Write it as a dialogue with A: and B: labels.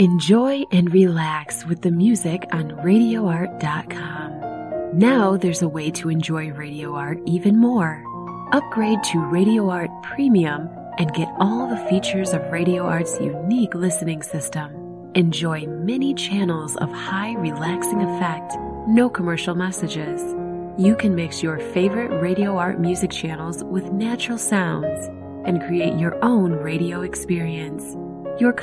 A: Enjoy and relax with the music on RadioArt.com. Now there's a way to enjoy Radio Art even more. Upgrade to Radio Art Premium and get all the features of Radio Art's unique listening system. Enjoy many channels of high relaxing effect, no commercial messages. You can mix your favorite Radio Art music channels with natural sounds and create your own radio experience. Your